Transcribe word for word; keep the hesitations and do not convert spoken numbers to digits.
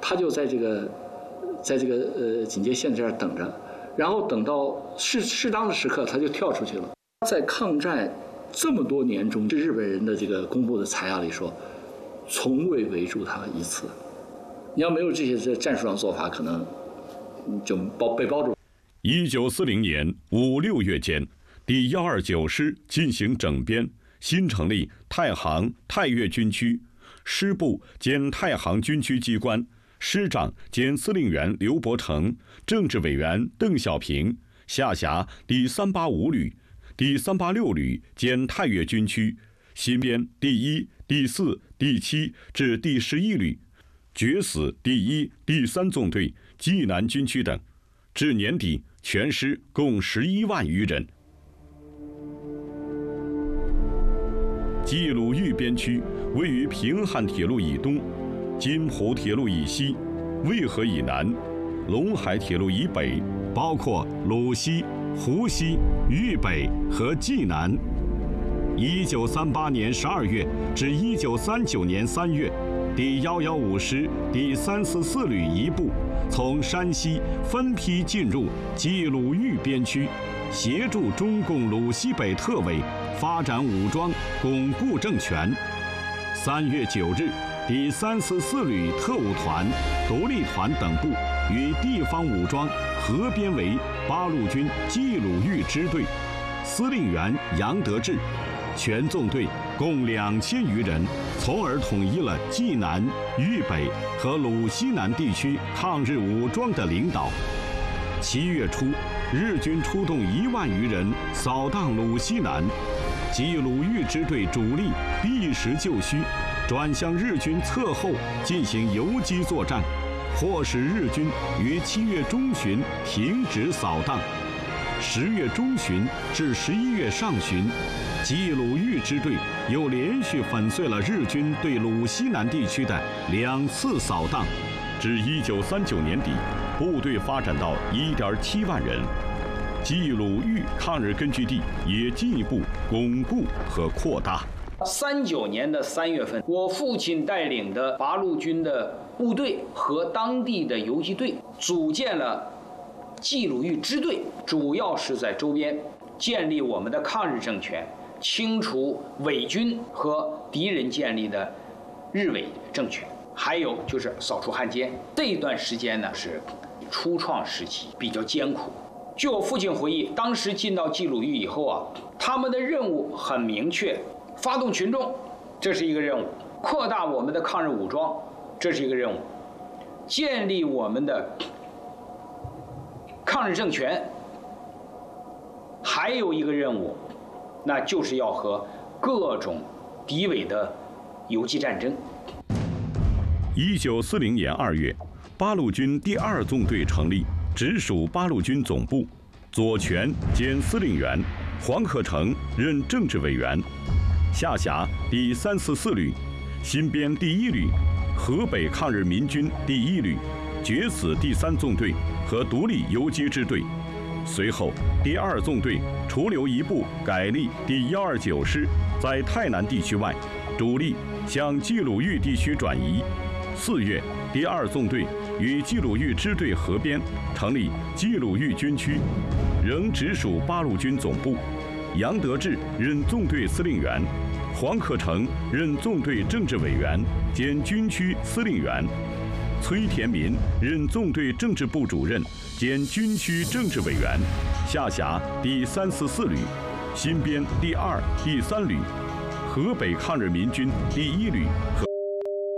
他就在这个，在这个呃警戒线这儿等着，然后等到适适当的时刻，他就跳出去了。在抗战这么多年中，日本人的这个公布的材料里说，从未围住他一次。你要没有这些这战术上做法，可能就包被包住。 一九四零年五六月间，第幺二九师进行整编，新成立太行、太岳军区，师部兼太行军区机关，师长兼司令员刘伯承，政治委员邓小平，下辖第三八五旅、第三八六旅兼太岳军区，新编第一、第四、第七至第十一旅，决死第一、第三纵队、济南军区等。至年底，全师共十一万余人。冀鲁豫边区位于平汉铁路以东、津浦铁路以西、渭河以南、陇海铁路以北，包括鲁西、湖西、豫北和济南。一九三八年十二月至一九三九年三月，第幺幺五师第三四四旅一部从山西分批进入冀鲁豫边区，协助中共鲁西北特委发展武装，巩固政权。三月九日，第三四四旅特务团、独立团等部与地方武装合编为八路军冀鲁豫支队，司令员杨得志。全纵队共两千余人，从而统一了济南、豫北和鲁西南地区抗日武装的领导。七月初，日军出动一万余人扫荡鲁西南，冀鲁豫支队主力避实就虚，转向日军侧后进行游击作战，迫使日军于七月中旬停止扫荡。十月中旬至十一月上旬，冀鲁豫支队又连续粉碎了日军对鲁西南地区的两次扫荡，至一九三九年底，部队发展到一点七万人。冀鲁豫抗日根据地也进一步巩固和扩大。 三九年的三月份，我父亲带领的八路军的部队和当地的游击队组建了冀鲁豫支队，主要是在周边建立我们的抗日政权，清除伪军和敌人建立的日伪政权，还有就是扫除汉奸。这一段时间呢是初创时期，比较艰苦。据我父亲回忆，当时进到冀鲁豫以后啊，他们的任务很明确：发动群众，这是一个任务；扩大我们的抗日武装，这是一个任务；建立我们的抗日政权，还有一个任务，那就是要和各种敌伪的游击战争。 一九四零年二月，八路军第二纵队成立，直属八路军总部，左权兼司令员，黄克诚任政治委员，下辖第三四四旅，新编第一旅、河北抗日民军第一旅、决死第三纵队和独立游击支队。随后，第二纵队除留一部改立第幺二九师，在太南地区外，主力向冀鲁豫地区转移。四月，第二纵队与冀鲁豫支队合编，成立冀鲁豫军区，仍直属八路军总部。杨得志任纵队司令员，黄克诚任纵队政治委员兼军区司令员，崔田民任纵队政治部主任兼军区政治委员，下辖第三四四旅，新编第二、第三旅，河北抗日民军第一旅和